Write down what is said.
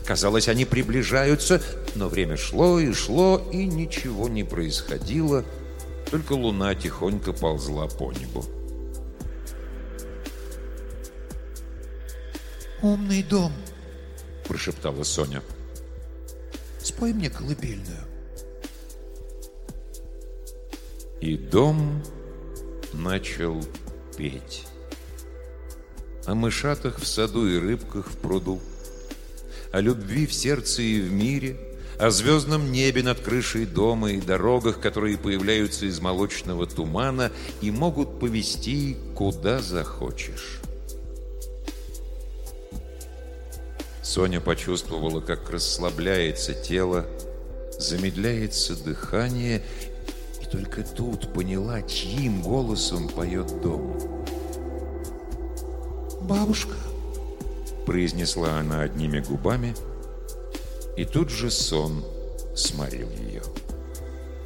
Казалось, они приближаются, но время шло и шло, и ничего не происходило, только луна тихонько ползла по небу. «Умный дом», — прошептала Соня. «Спой мне колыбельную». И дом начал петь. О мышатах в саду и рыбках в пруду, о любви в сердце и в мире, о звездном небе над крышей дома и дорогах, которые появляются из молочного тумана и могут повести куда захочешь. Соня почувствовала, как расслабляется тело, замедляется дыхание, и только тут поняла, чьим голосом поет дом. «Бабушка», — произнесла она одними губами, и тут же сон сморил ее.